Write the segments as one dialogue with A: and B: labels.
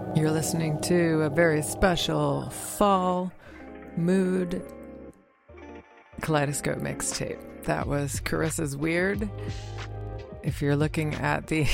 A: You're listening to a very special fall mood kaleidoscope mixtape. That was Carissa's Weird. If you're looking at the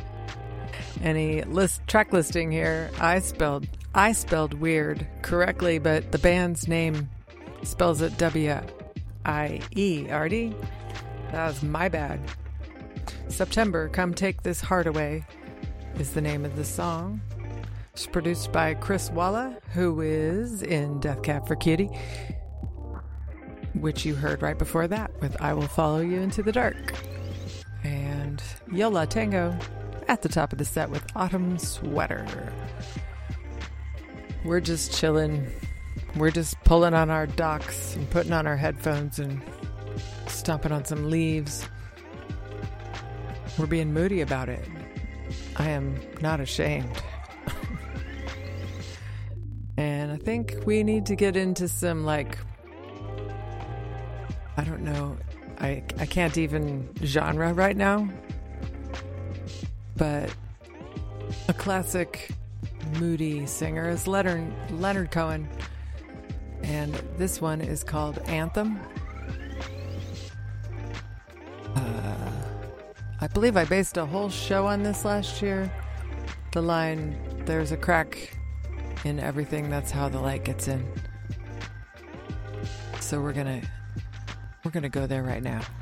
A: track listing here, I spelled weird correctly, but the band's name spells it W-I-E-R-D. That was my bad. September, Come Take This Heart Away is the name of the song. It's produced by Chris Walla, who is in Death Cab for Cutie, which you heard right before that with I Will Follow You Into the Dark. And Yo La Tengo at the top of the set with Autumn Sweater. We're just chilling. We're just pulling on our docks and putting on our headphones and stomping on some leaves. We're being moody about it. I am not ashamed. And I think we need to get into some, I don't know, I can't even genre right now, but a classic moody singer is Leonard Cohen, and this one is called Anthem. I believe I based a whole show on this last year. The line, "There's a crack in everything, that's how the light gets in." So we're gonna go there right now.